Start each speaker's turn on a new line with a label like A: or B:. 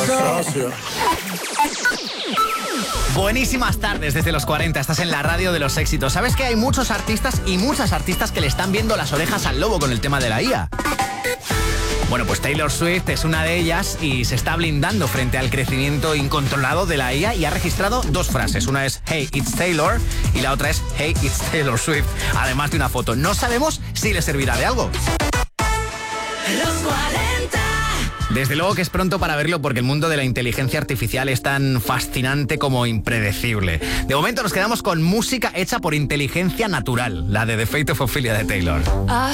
A: socio.
B: Buenísimas tardes desde los 40, estás en la radio de los éxitos. ¿Sabes que hay muchos artistas y muchas artistas que le están viendo las orejas al lobo con el tema de la IA? Bueno, pues Taylor Swift es una de ellas y se está blindando frente al crecimiento incontrolado de la IA y ha registrado 2 frases. Una es Hey, it's Taylor y la otra es Hey, it's Taylor Swift, además de una foto. No sabemos si le servirá de algo.
C: Los 40.
B: Desde luego que es pronto para verlo porque el mundo de la inteligencia artificial es tan fascinante como impredecible. De momento nos quedamos con música hecha por inteligencia natural, la de The Fate of Ophelia de Taylor.
C: I